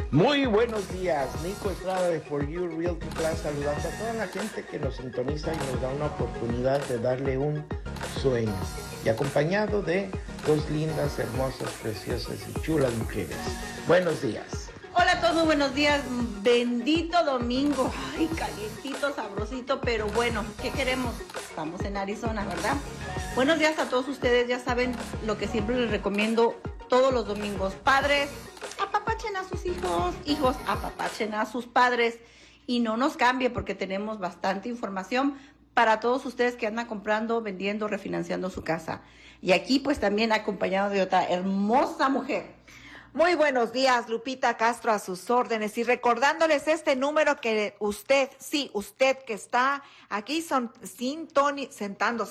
Muy buenos días, Nico Estrada de For You Realty Plus, saludando a toda la gente que nos sintoniza y nos da una oportunidad de darle un sueño. Y acompañado de dos lindas, hermosas, preciosas y chulas mujeres. Buenos días. Hola a todos, muy buenos días. Bendito domingo. Ay, calientito, sabrosito, pero bueno, ¿qué queremos? Estamos en Arizona, ¿verdad? Buenos días a todos ustedes. Ya saben lo que siempre les recomiendo todos los domingos. Padres, apapachen a sus hijos. Hijos, apapachen a sus padres. Y no nos cambie porque tenemos bastante información para todos ustedes que andan comprando, vendiendo, refinanciando su casa. Y aquí pues también acompañado de otra hermosa mujer. Muy buenos días, Lupita Castro, a sus órdenes, y recordándoles este número que usted que está aquí sintonizando,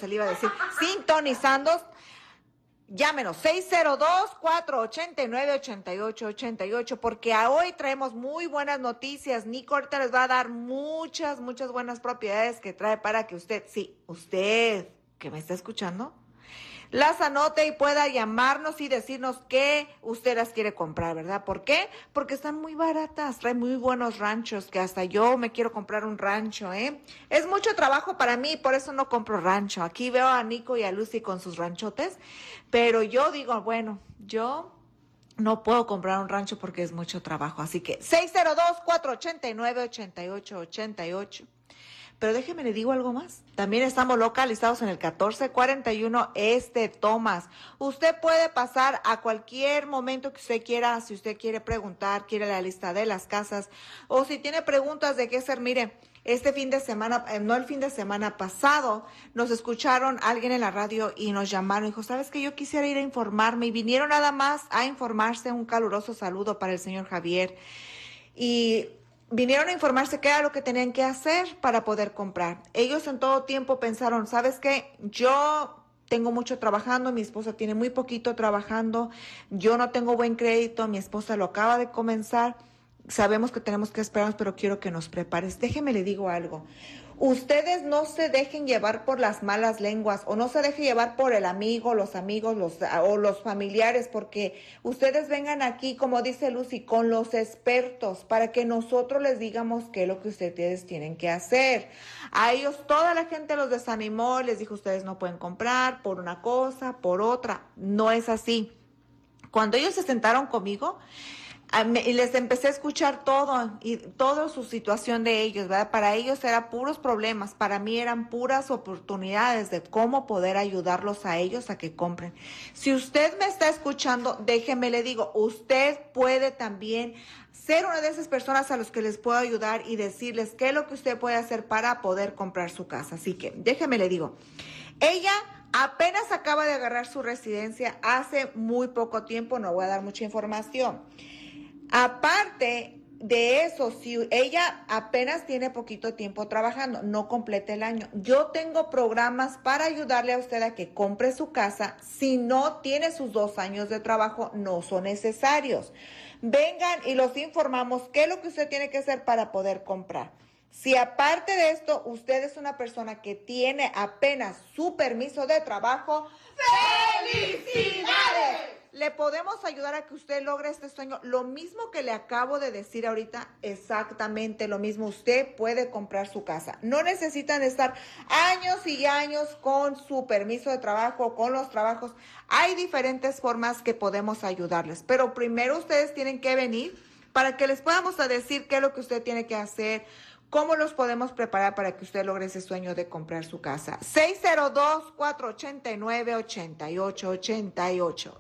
llámenos 602-489-8888, porque hoy traemos muy buenas noticias. Nico ahorita les va a dar muchas buenas propiedades que trae para que usted que me está escuchando, las anote y pueda llamarnos y decirnos que usted las quiere comprar, ¿verdad? ¿Por qué? Porque están muy baratas, traen muy buenos ranchos, que hasta yo me quiero comprar un rancho, ¿eh? Es mucho trabajo para mí, por eso no compro rancho. Aquí veo a Nico y a Lucy con sus ranchotes, pero yo digo, bueno, yo no puedo comprar un rancho porque es mucho trabajo. Así que 602-489-8888. Pero déjeme le digo algo más. También estamos localizados en el 1441 Thomas. Usted puede pasar a cualquier momento que usted quiera, si usted quiere preguntar, quiere la lista de las casas, o si tiene preguntas de qué hacer. Mire, este fin de semana, no el fin de semana pasado, nos escucharon alguien en la radio y nos llamaron y dijo, ¿sabes qué? Yo quisiera ir a informarme, y vinieron nada más a informarse. Un caluroso saludo para el señor Javier. Y vinieron a informarse qué era lo que tenían que hacer para poder comprar. Ellos en todo tiempo pensaron, ¿sabes qué? Yo tengo mucho trabajando, mi esposa tiene muy poquito trabajando, yo no tengo buen crédito, mi esposa lo acaba de comenzar, sabemos que tenemos que esperarnos, pero quiero que nos prepares. Déjeme le digo algo. Ustedes no se dejen llevar por las malas lenguas, o no se dejen llevar por el amigo, los amigos, o los familiares, porque ustedes vengan aquí, como dice Lucy, con los expertos, para que nosotros les digamos qué es lo que ustedes tienen que hacer. A ellos toda la gente los desanimó, les dijo, ustedes no pueden comprar por una cosa, por otra. No es así. Cuando ellos se sentaron conmigo, y les empecé a escuchar todo, y toda su situación de ellos, ¿verdad? Para ellos eran puros problemas, para mí eran puras oportunidades de cómo poder ayudarlos a ellos a que compren. Si usted me está escuchando, déjeme le digo, usted puede también ser una de esas personas a las que les puedo ayudar y decirles qué es lo que usted puede hacer para poder comprar su casa. Así que déjeme le digo, ella apenas acaba de agarrar su residencia hace muy poco tiempo, no voy a dar mucha información. Aparte de eso, si ella apenas tiene poquito tiempo trabajando, no complete el año, yo tengo programas para ayudarle a usted a que compre su casa. Si no tiene sus 2 años de trabajo, no son necesarios. Vengan y los informamos qué es lo que usted tiene que hacer para poder comprar. Si aparte de esto, usted es una persona que tiene apenas su permiso de trabajo, ¡felicidades! Le podemos ayudar a que usted logre este sueño. Lo mismo que le acabo de decir ahorita, exactamente lo mismo. Usted puede comprar su casa. No necesitan estar años y años con su permiso de trabajo, con los trabajos. Hay diferentes formas que podemos ayudarles. Pero primero ustedes tienen que venir para que les podamos decir qué es lo que usted tiene que hacer, cómo los podemos preparar para que usted logre ese sueño de comprar su casa. 602-489-8888.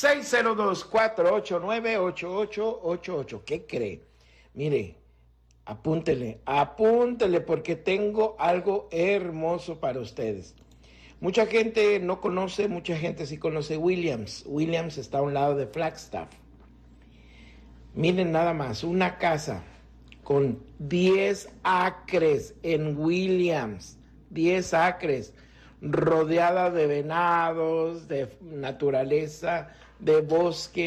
602-489-8888. ¿Qué cree? Mire, apúntele porque tengo algo hermoso para ustedes. Mucha gente no conoce, mucha gente sí conoce Williams. Williams está a un lado de Flagstaff. Miren nada más, una casa con 10 acres en Williams, 10 acres, rodeada de venados, de naturaleza, de bosque.